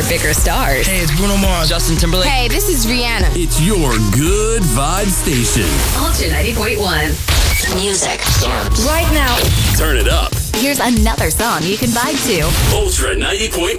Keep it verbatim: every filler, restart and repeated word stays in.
bigger stars. Hey, it's Bruno Mars. Justin Timberlake. Hey, this is Rihanna. It's your good vibe station. Ultra ninety point one. Music Right now. Turn it up. Here's another song you can vibe to. Ultra ninety point one.